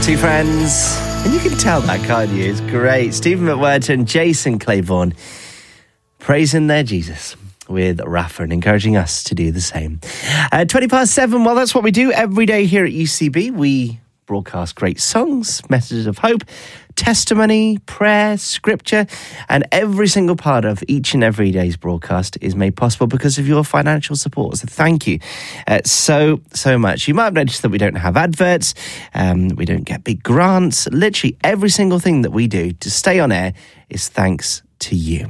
Two friends, and you can tell that, can't you? It's great. Stephen McWhirter and Jason Claiborne praising their Jesus with Rafa and encouraging us to do the same. 7:20, well, that's what we do every day here at UCB. We broadcast great songs, messages of hope, testimony, prayer, scripture, and every single part of each and every day's broadcast is made possible because of your financial support. So thank you so much. You might have noticed that we don't have adverts, we don't get big grants. Literally every single thing that we do to stay on air is thanks to you.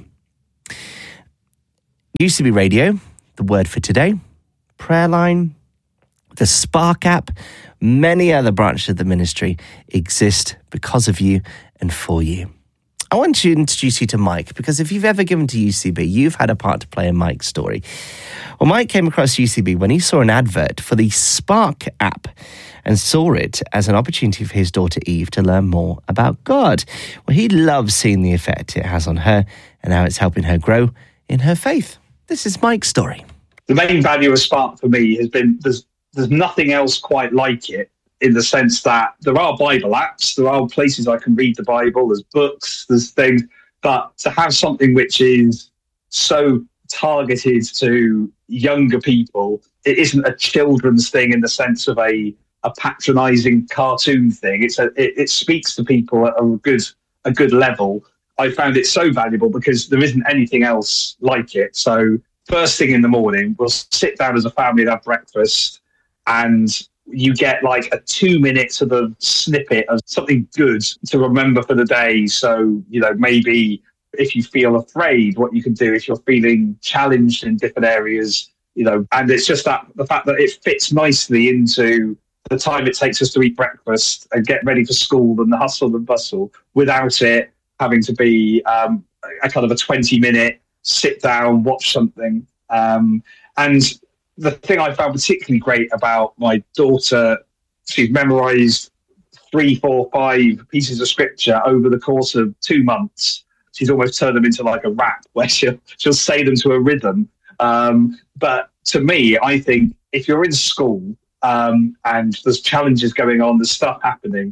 UCB Radio, the word for today, prayer line, the Spark app, many other branches of the ministry exist because of you and for you. I want to introduce you to Mike, because if you've ever given to UCB, you've had a part to play in Mike's story. Well, Mike came across UCB when he saw an advert for the Spark app and saw it as an opportunity for his daughter Eve to learn more about God. Well, he loves seeing the effect it has on her and how it's helping her grow in her faith. This is Mike's story. The main value of Spark for me has been there's nothing else quite like it, in the sense that there are Bible apps, there are places I can read the Bible, there's books, there's things, but to have something which is so targeted to younger people, it isn't a children's thing in the sense of a patronising cartoon thing. It speaks to people at a good level. I found it so valuable because there isn't anything else like it. So first thing in the morning, we'll sit down as a family and have breakfast, and you get like a 2-minute sort of snippet of something good to remember for the day. So, maybe if you feel afraid, what you can do if you're feeling challenged in different areas, and it's just the fact that it fits nicely into the time it takes us to eat breakfast and get ready for school and the hustle and bustle, without it having to be a kind of a 20-minute sit down, watch something. And the thing I found particularly great about my daughter, she's memorised 3, 4, 5 pieces of scripture over the course of 2 months. She's almost turned them into like a rap where she'll say them to a rhythm. But to me, I think if you're in school and there's challenges going on, there's stuff happening,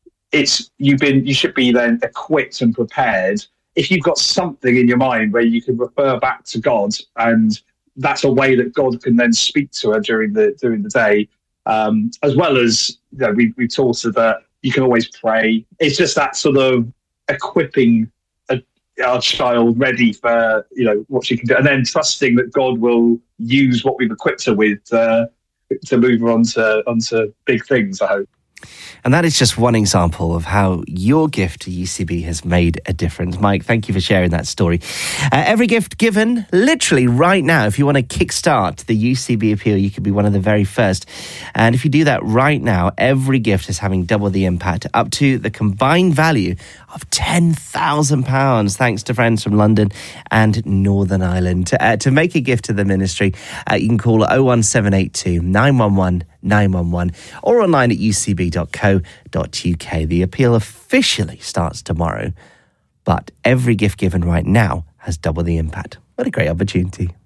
you should be then equipped and prepared. If you've got something in your mind where you can refer back to God, and that's a way that God can then speak to her during the day, as well as we've taught her that you can always pray. It's just that sort of equipping our child ready for what she can do, and then trusting that God will use what we've equipped her with to move her onto big things, I hope. And that is just one example of how your gift to UCB has made a difference. Mike, thank you for sharing that story. Every gift given, literally right now, if you want to kickstart the UCB appeal, you could be one of the very first. And if you do that right now, every gift is having double the impact, up to the combined value of £10,000, thanks to friends from London and Northern Ireland. To make a gift to the ministry, you can call 01782 911 911 or online at ucb.co.uk. The appeal officially starts tomorrow, but every gift given right now has double the impact. What a great opportunity.